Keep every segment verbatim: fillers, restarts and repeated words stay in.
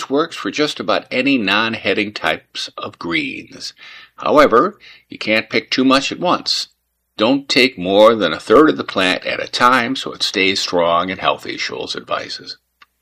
This works for just about any non-heading types of greens. However, you can't pick too much at once. Don't take more than a third of the plant at a time so it stays strong and healthy, Scholl's advises.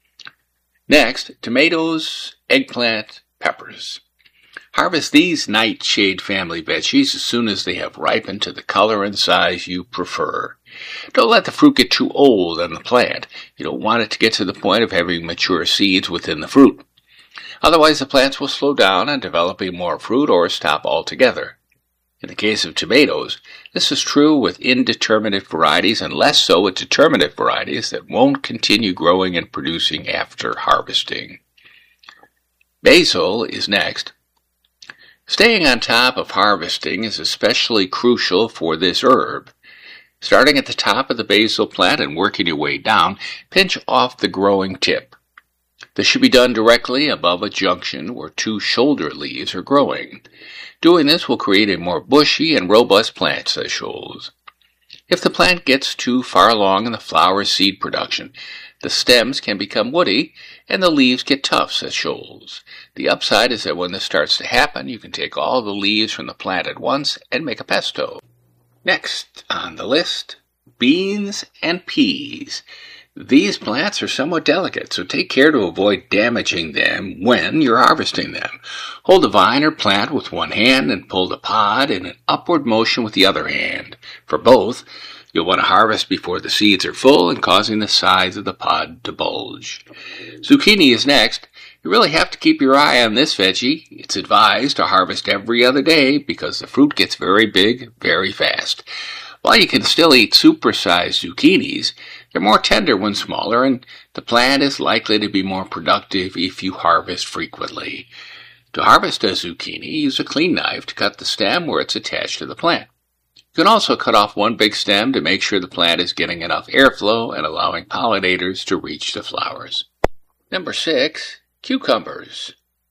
Next, tomatoes, eggplant, peppers. Harvest these nightshade family veggies as soon as they have ripened to the color and size you prefer. Don't let the fruit get too old on the plant. You don't want it to get to the point of having mature seeds within the fruit. Otherwise, the plants will slow down on developing more fruit or stop altogether. In the case of tomatoes, this is true with indeterminate varieties and less so with determinate varieties that won't continue growing and producing after harvesting. Basil is next. Staying on top of harvesting is especially crucial for this herb. Starting at the top of the basil plant and working your way down, pinch off the growing tip. This should be done directly above a junction where two shoulder leaves are growing. Doing this will create a more bushy and robust plant, says Scholl's. If the plant gets too far along in the flower seed production, the stems can become woody and the leaves get tough, says Scholl's. The upside is that when this starts to happen, you can take all the leaves from the plant at once and make a pesto. Next on the list, beans and peas. These plants are somewhat delicate, so take care to avoid damaging them when you're harvesting them. Hold the vine or plant with one hand and pull the pod in an upward motion with the other hand. For both, you'll want to harvest before the seeds are full and causing the sides of the pod to bulge. Zucchini is next. You really have to keep your eye on this veggie. It's advised to harvest every other day because the fruit gets very big very fast. While you can still eat supersized zucchinis, they're more tender when smaller, and the plant is likely to be more productive if you harvest frequently. To harvest a zucchini, use a clean knife to cut the stem where it's attached to the plant. You can also cut off one big stem to make sure the plant is getting enough airflow and allowing pollinators to reach the flowers. Number six, cucumbers.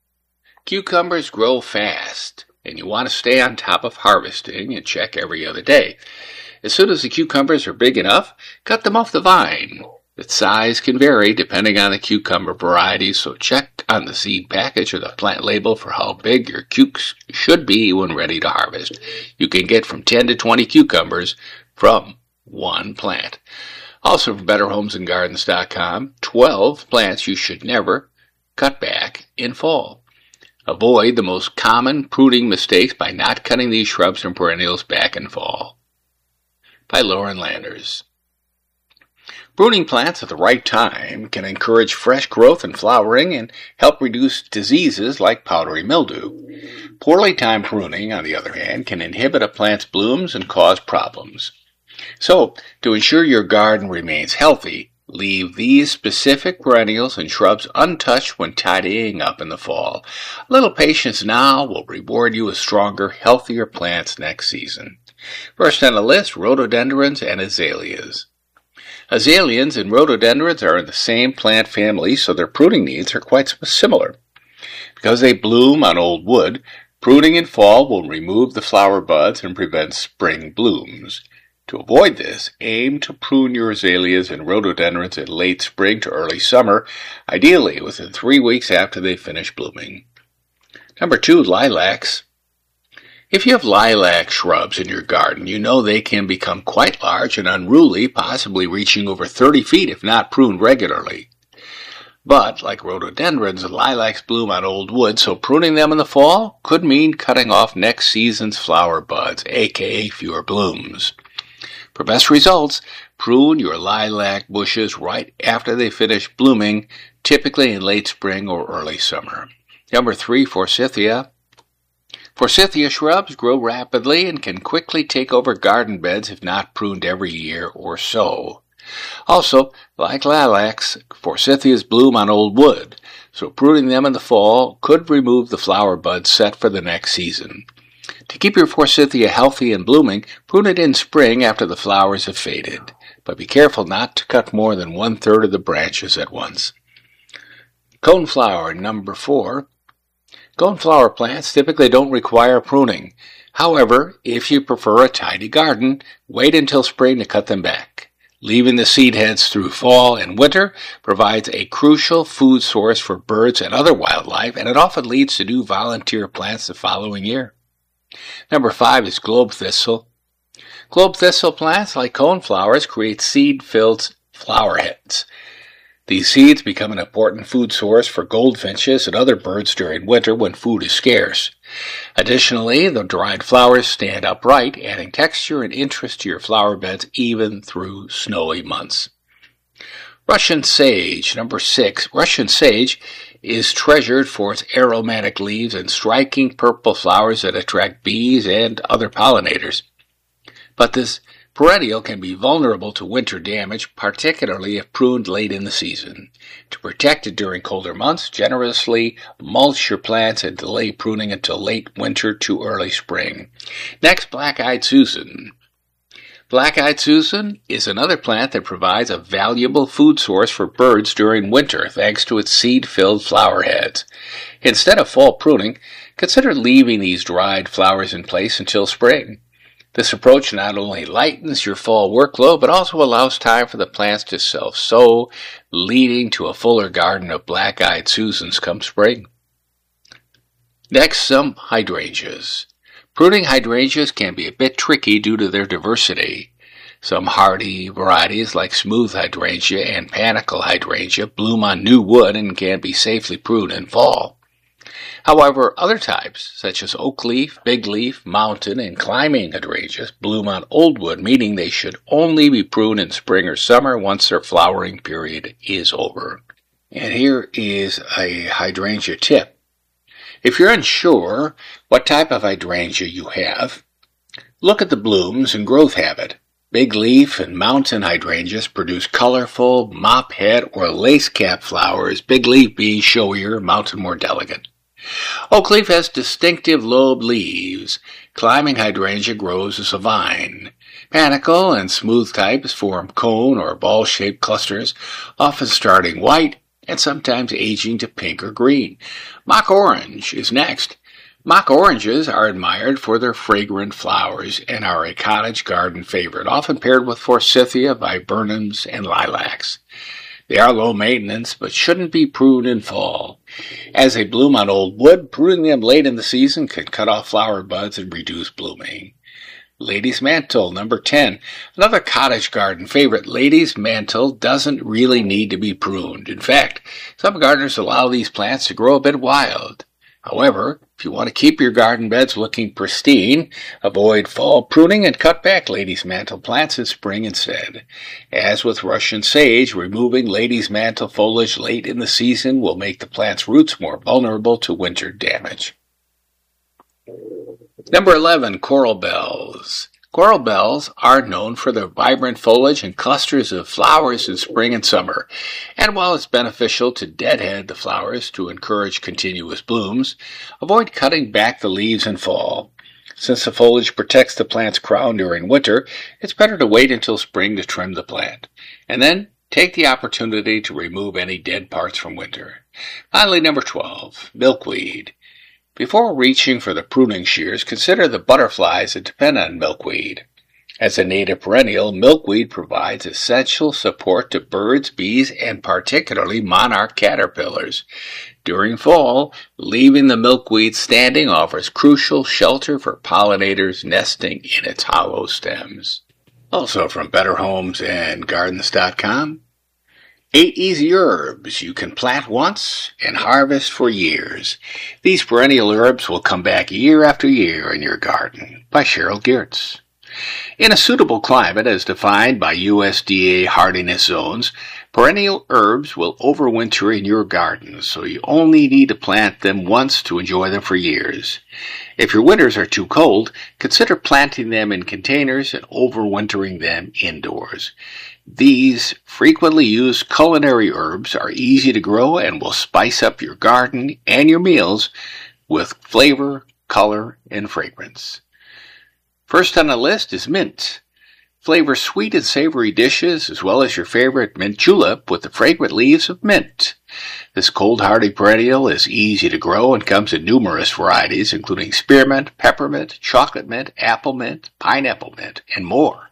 Cucumbers grow fast, and you want to stay on top of harvesting and check every other day. As soon as the cucumbers are big enough, cut them off the vine. The size can vary depending on the cucumber variety, so check on the seed package or the plant label for how big your cukes should be when ready to harvest. You can get from ten to twenty cucumbers from one plant. Also from better homes and gardens dot com, twelve plants you should never cut back in fall. Avoid the most common pruning mistakes by not cutting these shrubs and perennials back in fall. By Lauren Landers. Pruning plants at the right time can encourage fresh growth and flowering and help reduce diseases like powdery mildew. Poorly timed pruning, on the other hand, can inhibit a plant's blooms and cause problems. So, to ensure your garden remains healthy, leave these specific perennials and shrubs untouched when tidying up in the fall. A little patience now will reward you with stronger, healthier plants next season. First on the list, rhododendrons and azaleas. Azaleas and rhododendrons are in the same plant family, so their pruning needs are quite similar. Because they bloom on old wood, pruning in fall will remove the flower buds and prevent spring blooms. To avoid this, aim to prune your azaleas and rhododendrons in late spring to early summer, ideally within three weeks after they finish blooming. Number two, lilacs. If you have lilac shrubs in your garden, you know they can become quite large and unruly, possibly reaching over thirty feet if not pruned regularly. But, like rhododendrons, lilacs bloom on old wood, so pruning them in the fall could mean cutting off next season's flower buds, aka fewer blooms. For best results, prune your lilac bushes right after they finish blooming, typically in late spring or early summer. Number three, forsythia. Forsythia shrubs grow rapidly and can quickly take over garden beds if not pruned every year or so. Also, like lilacs, forsythias bloom on old wood, so pruning them in the fall could remove the flower buds set for the next season. To keep your forsythia healthy and blooming, prune it in spring after the flowers have faded, but be careful not to cut more than one-third of the branches at once. Coneflower, number four. Coneflower plants typically don't require pruning. However, if you prefer a tidy garden, wait until spring to cut them back. Leaving the seed heads through fall and winter provides a crucial food source for birds and other wildlife, and it often leads to new volunteer plants the following year. Number five is globe thistle. Globe thistle plants, like coneflowers, create seed-filled flower heads. These seeds become an important food source for goldfinches and other birds during winter when food is scarce. Additionally, the dried flowers stand upright, adding texture and interest to your flower beds even through snowy months. Russian sage, number six. Russian sage is treasured for its aromatic leaves and striking purple flowers that attract bees and other pollinators. But this perennial can be vulnerable to winter damage, particularly if pruned late in the season. To protect it during colder months, generously mulch your plants and delay pruning until late winter to early spring. Next, black-eyed Susan. Black-eyed Susan is another plant that provides a valuable food source for birds during winter thanks to its seed-filled flower heads. Instead of fall pruning, consider leaving these dried flowers in place until spring. This approach not only lightens your fall workload, but also allows time for the plants to self-sow, leading to a fuller garden of black-eyed Susans come spring. Next, some hydrangeas. Pruning hydrangeas can be a bit tricky due to their diversity. Some hardy varieties like smooth hydrangea and panicle hydrangea bloom on new wood and can be safely pruned in fall. However, other types, such as oak leaf, big leaf, mountain, and climbing hydrangeas, bloom on old wood, meaning they should only be pruned in spring or summer once their flowering period is over. And here is a hydrangea tip. If you're unsure what type of hydrangea you have, look at the blooms and growth habit. Big leaf and mountain hydrangeas produce colorful mop head or lace cap flowers, big leaf being showier, mountain more delicate. Oak leaf has distinctive lobed leaves. Climbing hydrangea grows as a vine. Panicle and smooth types form cone or ball-shaped clusters, often starting white and sometimes aging to pink or green. Mock orange is next. Mock oranges are admired for their fragrant flowers and are a cottage garden favorite, often paired with forsythia, viburnums, and lilacs. They are low maintenance, but shouldn't be pruned in fall. As they bloom on old wood, pruning them late in the season can cut off flower buds and reduce blooming. Lady's mantle, number ten. Another cottage garden favorite, lady's mantle doesn't really need to be pruned. In fact, some gardeners allow these plants to grow a bit wild. However, if you want to keep your garden beds looking pristine, avoid fall pruning and cut back lady's mantle plants in spring instead. As with Russian sage, removing lady's mantle foliage late in the season will make the plant's roots more vulnerable to winter damage. Number eleven, coral bells. Coral bells are known for their vibrant foliage and clusters of flowers in spring and summer. And while it's beneficial to deadhead the flowers to encourage continuous blooms, avoid cutting back the leaves in fall. Since the foliage protects the plant's crown during winter, it's better to wait until spring to trim the plant. And then take the opportunity to remove any dead parts from winter. Finally, number twelve, milkweed. Before reaching for the pruning shears, consider the butterflies that depend on milkweed. As a native perennial, milkweed provides essential support to birds, bees, and particularly monarch caterpillars. During fall, leaving the milkweed standing offers crucial shelter for pollinators nesting in its hollow stems. Also from Better Homes and Gardens dot com, Eight easy herbs you can plant once and harvest for years. These perennial herbs will come back year after year in your garden. By Cheryl Geertz. In a suitable climate as defined by U S D A hardiness zones, perennial herbs will overwinter in your garden, so you only need to plant them once to enjoy them for years. If your winters are too cold, consider planting them in containers and overwintering them indoors. These frequently used culinary herbs are easy to grow and will spice up your garden and your meals with flavor, color, and fragrance. First on the list is mint. Flavor sweet and savory dishes as well as your favorite mint julep with the fragrant leaves of mint. This cold-hardy perennial is easy to grow and comes in numerous varieties including spearmint, peppermint, chocolate mint, apple mint, pineapple mint, and more.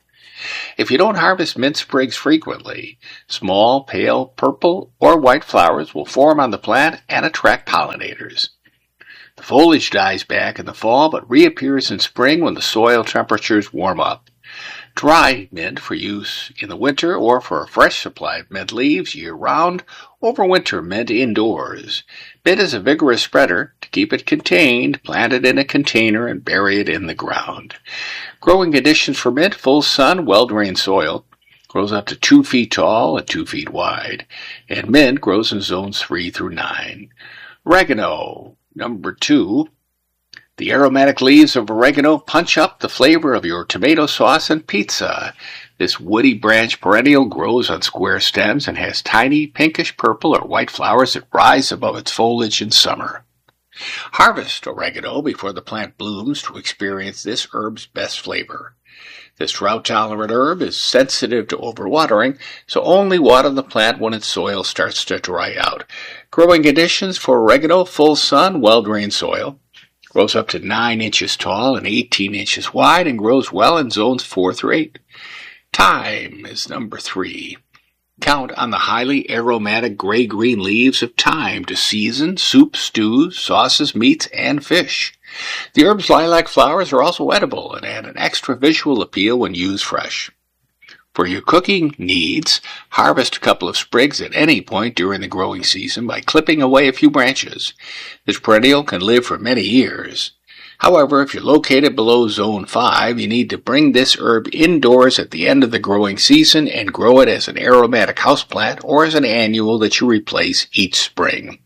If you don't harvest mint sprigs frequently, small, pale, purple, or white flowers will form on the plant and attract pollinators. The foliage dies back in the fall but reappears in spring when the soil temperatures warm up. Dry mint for use in the winter or for a fresh supply of mint leaves year-round. Overwinter mint indoors. Mint is a vigorous spreader. To keep it contained, plant it in a container and bury it in the ground. Growing conditions for mint: full sun, well-drained soil. Grows up to two feet tall and two feet wide. And mint grows in zones three through nine. Oregano, number two. The aromatic leaves of oregano punch up the flavor of your tomato sauce and pizza. This woody branch perennial grows on square stems and has tiny pinkish purple or white flowers that rise above its foliage in summer. Harvest oregano before the plant blooms to experience this herb's best flavor. This drought-tolerant herb is sensitive to overwatering, so only water the plant when its soil starts to dry out. Growing conditions for oregano: full sun, well-drained soil. Grows up to nine inches tall and eighteen inches wide and grows well in zones four through eight. Thyme is number three. Count on the highly aromatic gray-green leaves of thyme to season soups, stews, sauces, meats, and fish. The herb's lilac flowers are also edible and add an extra visual appeal when used fresh. For your cooking needs, harvest a couple of sprigs at any point during the growing season by clipping away a few branches. This perennial can live for many years. However, if you're located below zone five, you need to bring this herb indoors at the end of the growing season and grow it as an aromatic houseplant or as an annual that you replace each spring.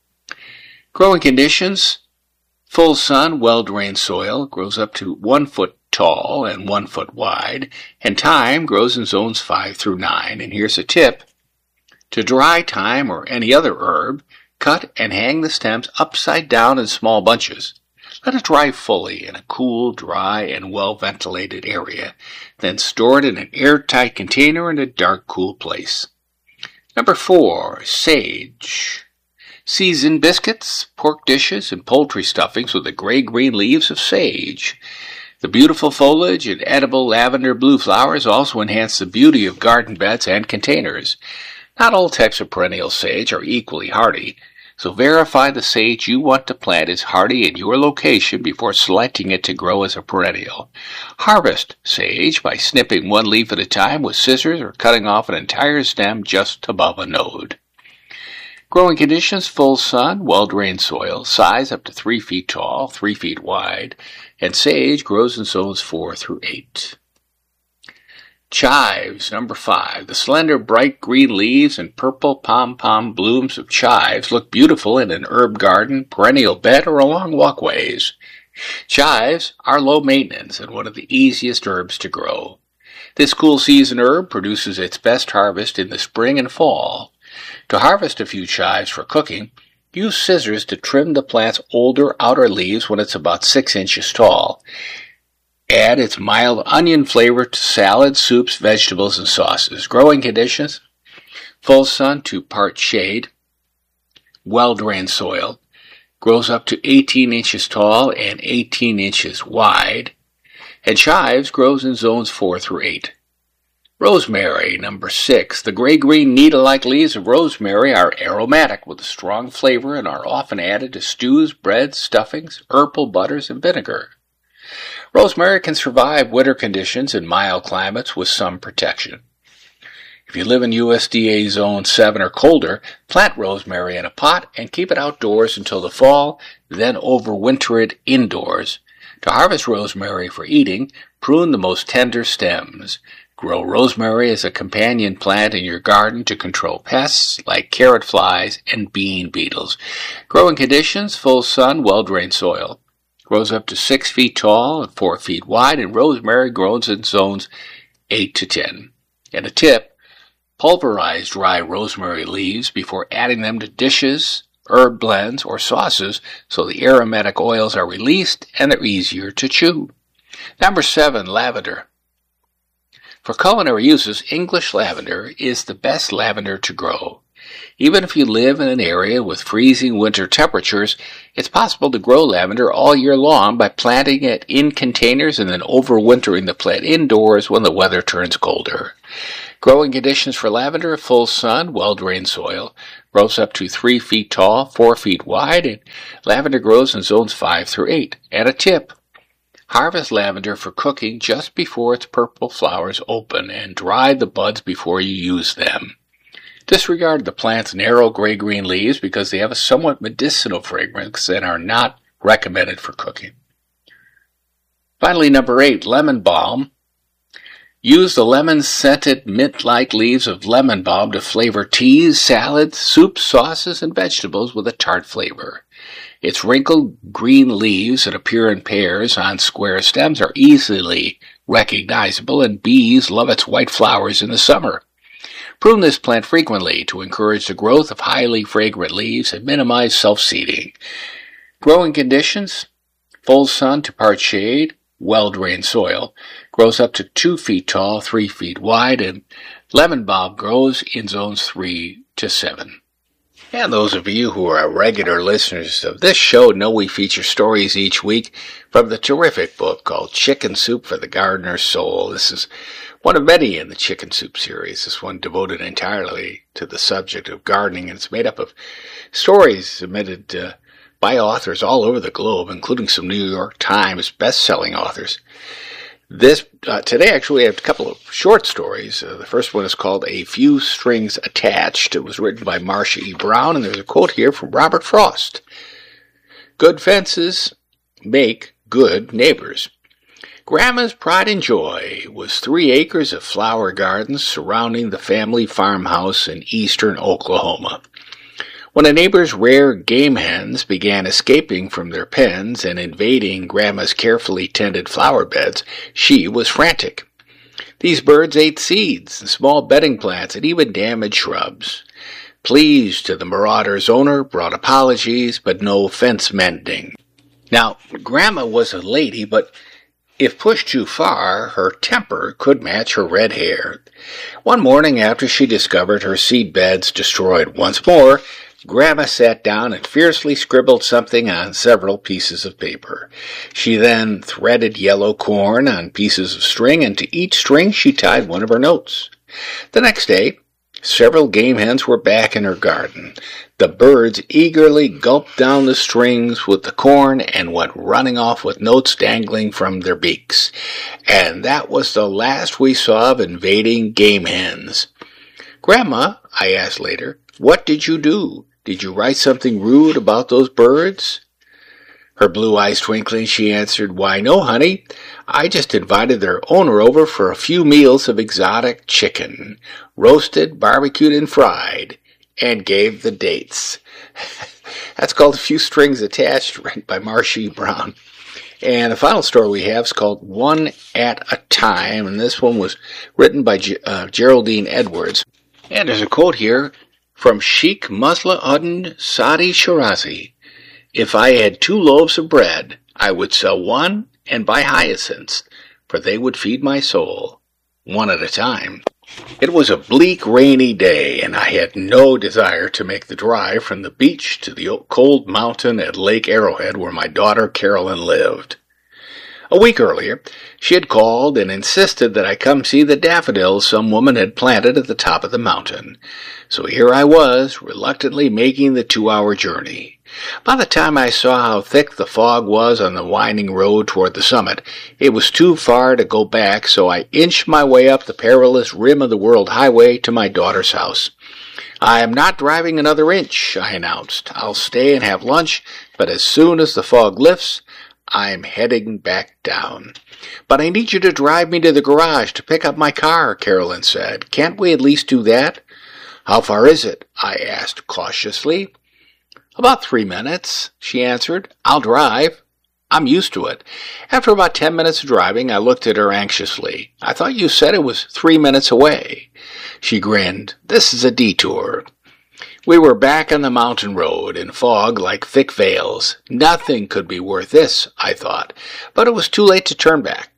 Growing conditions: full sun, well-drained soil, grows up to one foot tall and one foot wide, and thyme grows in zones five through nine. And here's a tip. To dry thyme or any other herb, cut and hang the stems upside down in small bunches. Let it dry fully in a cool, dry, and well-ventilated area. Then store it in an airtight container in a dark, cool place. Number four, sage. Season biscuits, pork dishes, and poultry stuffings with the gray-green leaves of sage. The beautiful foliage and edible lavender blue flowers also enhance the beauty of garden beds and containers. Not all types of perennial sage are equally hardy, so verify the sage you want to plant is hardy in your location before selecting it to grow as a perennial. Harvest sage by snipping one leaf at a time with scissors or cutting off an entire stem just above a node. Growing conditions: full sun, well-drained soil, size up to three feet tall, three feet wide, and sage grows in zones four through eight. Chives, number five. The slender, bright green leaves and purple pom-pom blooms of chives look beautiful in an herb garden, perennial bed, or along walkways. Chives are low maintenance and one of the easiest herbs to grow. This cool season herb produces its best harvest in the spring and fall. To harvest a few chives for cooking, use scissors to trim the plant's older outer leaves when it's about six inches tall. Add its mild onion flavor to salads, soups, vegetables, and sauces. Growing conditions: full sun to part shade, well-drained soil, grows up to eighteen inches tall and eighteen inches wide, and chives grows in zones four through eight. Rosemary, number six. The gray-green needle-like leaves of rosemary are aromatic with a strong flavor and are often added to stews, breads, stuffings, herbal butters, and vinegar. Rosemary can survive winter conditions in mild climates with some protection. If you live in U S D A Zone seven or colder, plant rosemary in a pot and keep it outdoors until the fall, then overwinter it indoors. To harvest rosemary for eating, prune the most tender stems. Grow rosemary as a companion plant in your garden to control pests like carrot flies and bean beetles. Growing conditions: full sun, well-drained soil. Grows up to six feet tall and four feet wide, and rosemary grows in zones eight to ten. And a tip: pulverize dry rosemary leaves before adding them to dishes, herb blends, or sauces so the aromatic oils are released and they're easier to chew. Number seven, lavender. For culinary uses, English lavender is the best lavender to grow. Even if you live in an area with freezing winter temperatures, it's possible to grow lavender all year long by planting it in containers and then overwintering the plant indoors when the weather turns colder. Growing conditions for lavender: full sun, well-drained soil, grows up to three feet tall, four feet wide, and lavender grows in zones five through eight. And a tip: harvest lavender for cooking just before its purple flowers open and dry the buds before you use them. Disregard the plant's narrow gray-green leaves because they have a somewhat medicinal fragrance and are not recommended for cooking. Finally, number eight, lemon balm. Use the lemon-scented, mint-like leaves of lemon balm to flavor teas, salads, soups, sauces, and vegetables with a tart flavor. Its wrinkled green leaves that appear in pairs on square stems are easily recognizable, and bees love its white flowers in the summer. Prune this plant frequently to encourage the growth of highly fragrant leaves and minimize self-seeding. Growing conditions: full sun to part shade, well-drained soil, grows up to two feet tall, three feet wide, and lemon balm grows in zones three to seven. And those of you who are regular listeners of this show know we feature stories each week from the terrific book called Chicken Soup for the Gardener's Soul. This is one of many in the Chicken Soup series, this one devoted entirely to the subject of gardening, and it's made up of stories submitted uh, by authors all over the globe, including some New York Times best-selling authors. This uh, today, actually, I have a couple of short stories. Uh, the first one is called A Few Strings Attached. It was written by Marcia E. Brown, and there's a quote here from Robert Frost. Good fences make good neighbors. Grandma's pride and joy was three acres of flower gardens surrounding the family farmhouse in eastern Oklahoma. When a neighbor's rare game hens began escaping from their pens and invading Grandma's carefully tended flower beds, she was frantic. These birds ate seeds and small bedding plants and even damaged shrubs. Pleas to the marauder's owner brought apologies, but no fence mending. Now, Grandma was a lady, but if pushed too far, her temper could match her red hair. One morning after she discovered her seed beds destroyed once more, Grandma sat down and fiercely scribbled something on several pieces of paper. She then threaded yellow corn on pieces of string, and to each string she tied one of her notes. The next day, several game hens were back in her garden. The birds eagerly gulped down the strings with the corn and went running off with notes dangling from their beaks. And that was the last we saw of invading game hens. Grandma, I asked later, what did you do? Did you write something rude about those birds? Her blue eyes twinkling, she answered, Why, no, honey. I just invited their owner over for a few meals of exotic chicken, roasted, barbecued, and fried, and gave the dates. That's called A Few Strings Attached, written by Marcia Brown. And the final story we have is called One at a Time, and this one was written by G- uh, Geraldine Edwards. And there's a quote here from Sheikh Musla Uddin Sadi Shirazi. If I had two loaves of bread, I would sell one and buy hyacinths, for they would feed my soul, one at a time. It was a bleak, rainy day, and I had no desire to make the drive from the beach to the cold mountain at Lake Arrowhead where my daughter Carolyn lived. A week earlier, she had called and insisted that I come see the daffodils some woman had planted at the top of the mountain. So here I was, reluctantly making the two-hour journey. By the time I saw how thick the fog was on the winding road toward the summit, it was too far to go back, so I inched my way up the perilous rim of the World Highway to my daughter's house. I am not driving another inch, I announced. I'll stay and have lunch, but as soon as the fog lifts, I'm heading back down. But I need you to drive me to the garage to pick up my car, Carolyn said. Can't we at least do that? How far is it? I asked cautiously. About three minutes, she answered. I'll drive. I'm used to it. After about ten minutes of driving, I looked at her anxiously. I thought you said it was three minutes away. She grinned. This is a detour. We were back on the mountain road in fog like thick veils. Nothing could be worth this, I thought, but it was too late to turn back.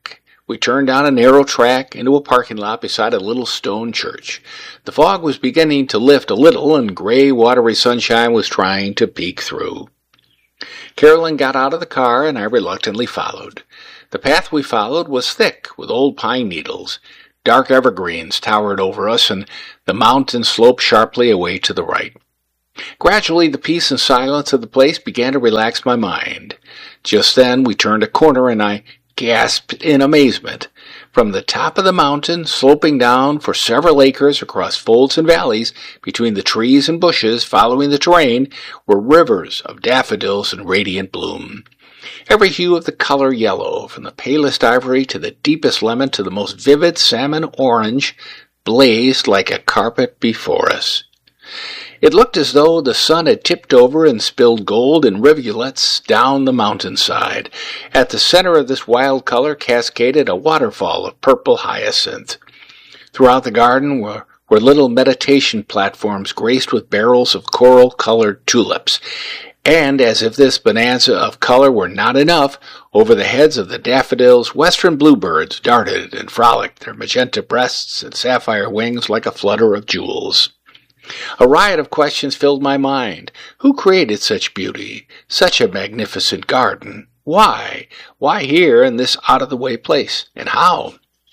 We turned down a narrow track into a parking lot beside a little stone church. The fog was beginning to lift a little, and gray, watery sunshine was trying to peek through. Carolyn got out of the car, and I reluctantly followed. The path we followed was thick with old pine needles. Dark evergreens towered over us, and the mountain sloped sharply away to the right. Gradually, the peace and silence of the place began to relax my mind. Just then, we turned a corner, and I gasped in amazement. From the top of the mountain, sloping down for several acres across folds and valleys, between the trees and bushes following the terrain, were rivers of daffodils in radiant bloom. Every hue of the color yellow, from the palest ivory to the deepest lemon to the most vivid salmon orange, blazed like a carpet before us. It looked as though the sun had tipped over and spilled gold in rivulets down the mountainside. At the center of this wild color cascaded a waterfall of purple hyacinth. Throughout the garden were, were little meditation platforms graced with barrels of coral-colored tulips. And, as if this bonanza of color were not enough, over the heads of the daffodils, western bluebirds darted and frolicked, their magenta breasts and sapphire wings like a flutter of jewels. A riot of questions filled my mind. Who created such beauty, such a magnificent garden? Why? Why here in this out-of-the-way place? And how?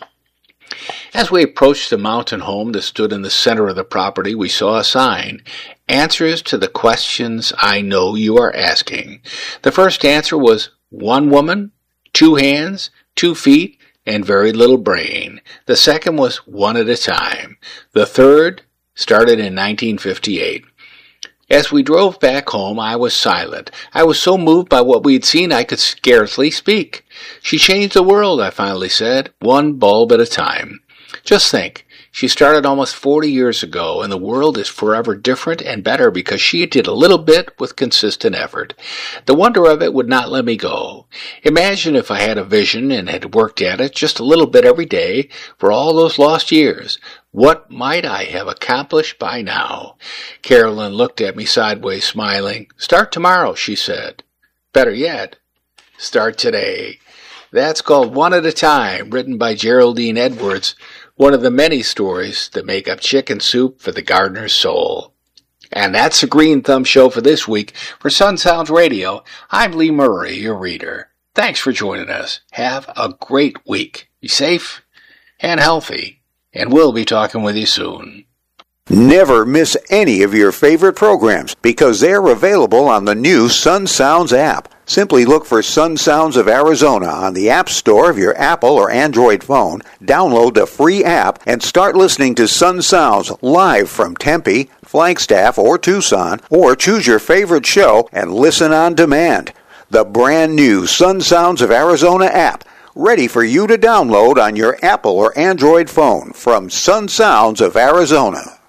As we approached the mountain home that stood in the center of the property, we saw a sign. Answers to the questions I know you are asking. The first answer was one woman, two hands, two feet, and very little brain. The second was one at a time. The third started in nineteen fifty-eight. As we drove back home, I was silent. I was so moved by what we'd seen I could scarcely speak. She changed the world, I finally said, one bulb at a time. Just think, she started almost forty years ago, and the world is forever different and better because she did a little bit with consistent effort. The wonder of it would not let me go. Imagine if I had a vision and had worked at it just a little bit every day for all those lost years. What might I have accomplished by now? Carolyn looked at me sideways, smiling. Start tomorrow, she said. Better yet, start today. That's called One at a Time, written by Geraldine Edwards, one of the many stories that make up Chicken Soup for the Gardener's Soul. And that's the Green Thumb Show for this week. For Sun Sounds Radio, I'm Lee Murray, your reader. Thanks for joining us. Have a great week. Be safe and healthy. And we'll be talking with you soon. Never miss any of your favorite programs because they're available on the new Sun Sounds app. Simply look for Sun Sounds of Arizona on the App Store of your Apple or Android phone, download the free app, and start listening to Sun Sounds live from Tempe, Flagstaff, or Tucson, or choose your favorite show and listen on demand. The brand new Sun Sounds of Arizona app, ready for you to download on your Apple or Android phone from Sun Sounds of Arizona.